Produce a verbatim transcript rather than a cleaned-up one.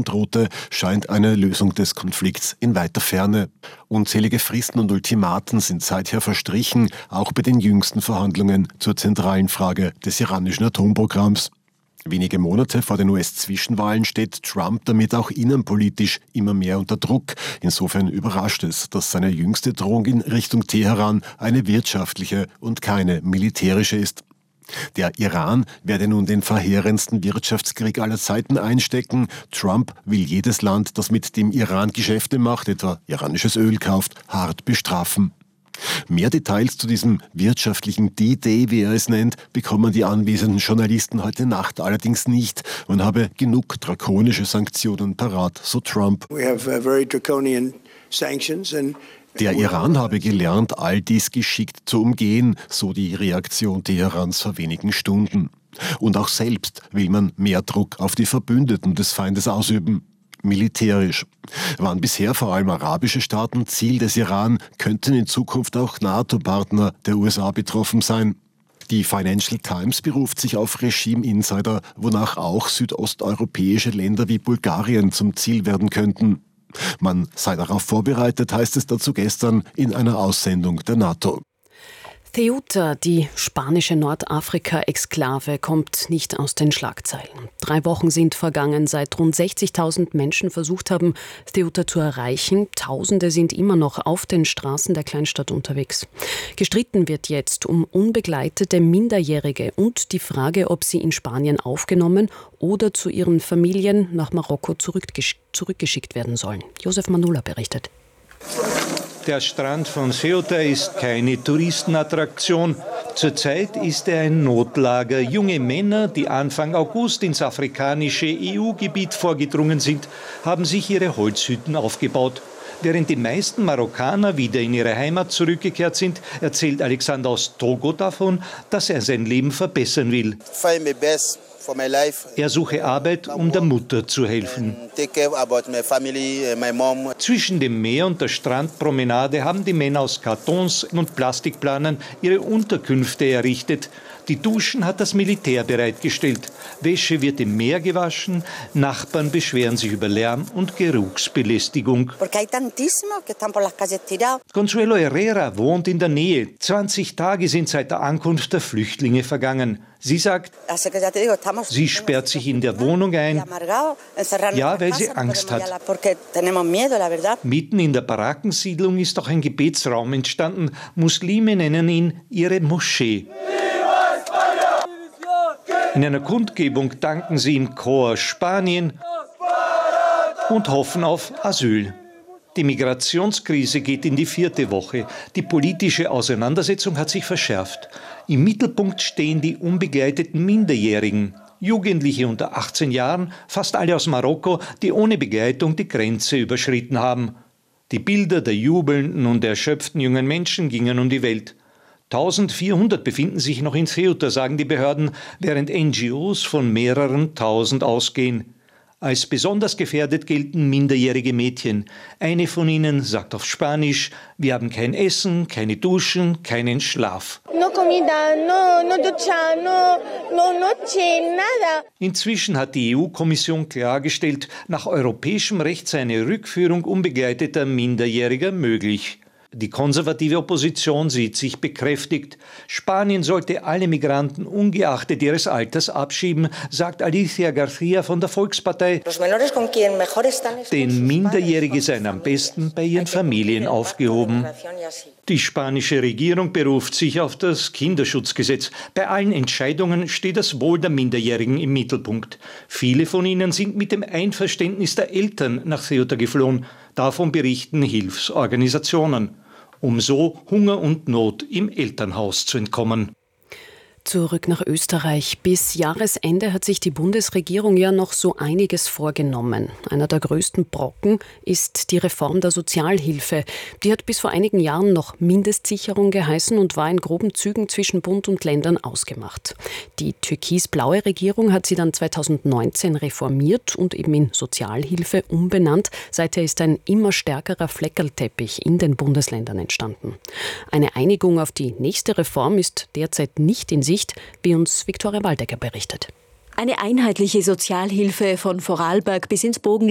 Sanktionen drohte, scheint eine Lösung des Konflikts in weiter Ferne. Unzählige Fristen und Ultimaten sind seither verstrichen, auch bei den jüngsten Verhandlungen zur zentralen Frage des iranischen Atomprogramms. Wenige Monate vor den U S-Zwischenwahlen steht Trump damit auch innenpolitisch immer mehr unter Druck. Insofern überrascht es, dass seine jüngste Drohung in Richtung Teheran eine wirtschaftliche und keine militärische ist. Der Iran werde nun den verheerendsten Wirtschaftskrieg aller Zeiten einstecken. Trump will jedes Land, das mit dem Iran Geschäfte macht, etwa iranisches Öl kauft, hart bestrafen. Mehr Details zu diesem wirtschaftlichen D-Day, wie er es nennt, bekommen die anwesenden Journalisten heute Nacht allerdings nicht. Man habe genug drakonische Sanktionen parat, so Trump. We have uh, very draconian sanctions and Der Iran habe gelernt, all dies geschickt zu umgehen, so die Reaktion Teherans vor wenigen Stunden. Und auch selbst will man mehr Druck auf die Verbündeten des Feindes ausüben. Militärisch. Waren bisher vor allem arabische Staaten Ziel des Iran, könnten in Zukunft auch NATO-Partner der U S A betroffen sein. Die Financial Times beruft sich auf Regime-Insider, wonach auch südosteuropäische Länder wie Bulgarien zum Ziel werden könnten. Man sei darauf vorbereitet, heißt es dazu gestern in einer Aussendung der NATO. Ceuta, die spanische Nordafrika-Exklave, kommt nicht aus den Schlagzeilen. Drei Wochen sind vergangen, seit rund sechzigtausend Menschen versucht haben, Ceuta zu erreichen. Tausende sind immer noch auf den Straßen der Kleinstadt unterwegs. Gestritten wird jetzt um unbegleitete Minderjährige und die Frage, ob sie in Spanien aufgenommen oder zu ihren Familien nach Marokko zurückgesch- zurückgeschickt werden sollen. Josef Manula berichtet. Der Strand von Ceuta ist keine Touristenattraktion. Zurzeit ist er ein Notlager. Junge Männer, die Anfang August ins afrikanische E U-Gebiet vorgedrungen sind, haben sich ihre Holzhütten aufgebaut. Während die meisten Marokkaner wieder in ihre Heimat zurückgekehrt sind, erzählt Alexander aus Togo davon, dass er sein Leben verbessern will. Er suche Arbeit, um der Mutter zu helfen. Zwischen dem Meer und der Strandpromenade haben die Männer aus Kartons und Plastikplanen ihre Unterkünfte errichtet. Die Duschen hat das Militär bereitgestellt. Wäsche wird im Meer gewaschen. Nachbarn beschweren sich über Lärm und Geruchsbelästigung. Consuelo Herrera wohnt in der Nähe. zwanzig Tage sind seit der Ankunft der Flüchtlinge vergangen. Sie sagt, sie sperrt sich in der Wohnung ein, ja, weil sie Angst hat. Mitten in der Barackensiedlung ist auch ein Gebetsraum entstanden. Muslime nennen ihn ihre Moschee. In einer Kundgebung danken sie im Chor Spanien und hoffen auf Asyl. Die Migrationskrise geht in die vierte Woche. Die politische Auseinandersetzung hat sich verschärft. Im Mittelpunkt stehen die unbegleiteten Minderjährigen. Jugendliche unter achtzehn Jahren, fast alle aus Marokko, die ohne Begleitung die Grenze überschritten haben. Die Bilder der jubelnden und erschöpften jungen Menschen gingen um die Welt. eintausendvierhundert befinden sich noch in Ceuta, sagen die Behörden, während N G Os von mehreren tausend ausgehen. Als besonders gefährdet gelten minderjährige Mädchen. Eine von ihnen sagt auf Spanisch, wir haben kein Essen, keine Duschen, keinen Schlaf. No comida, no, no ducha, no, no noche, nada. Inzwischen hat die E U-Kommission klargestellt, nach europäischem Recht sei eine Rückführung unbegleiteter Minderjähriger möglich. Die konservative Opposition sieht sich bekräftigt. Spanien sollte alle Migranten ungeachtet ihres Alters abschieben, sagt Alicia García von der Volkspartei. Denn Minderjährige seien am besten bei ihren Familien aufgehoben. Die spanische Regierung beruft sich auf das Kinderschutzgesetz. Bei allen Entscheidungen steht das Wohl der Minderjährigen im Mittelpunkt. Viele von ihnen sind mit dem Einverständnis der Eltern nach Ceuta geflohen. Davon berichten Hilfsorganisationen, um so Hunger und Not im Elternhaus zu entkommen. Zurück nach Österreich. Bis Jahresende hat sich die Bundesregierung ja noch so einiges vorgenommen. Einer der größten Brocken ist die Reform der Sozialhilfe. Die hat bis vor einigen Jahren noch Mindestsicherung geheißen und war in groben Zügen zwischen Bund und Ländern ausgemacht. Die türkis-blaue Regierung hat sie dann zweitausendneunzehn reformiert und eben in Sozialhilfe umbenannt. Seither ist ein immer stärkerer Fleckerlteppich in den Bundesländern entstanden. Eine Einigung auf die nächste Reform ist derzeit nicht in Sicht, wie uns Viktoria Waldecker berichtet. Eine einheitliche Sozialhilfe von Vorarlberg bis ins Bogenland